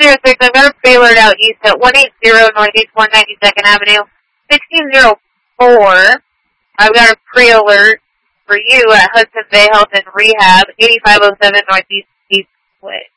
1606, I've got a prealert out east at 180 Northeast 192nd Avenue. 1604, I've got a prealert for you at Hudson Bay Health and Rehab, 8507 Northeast East Way.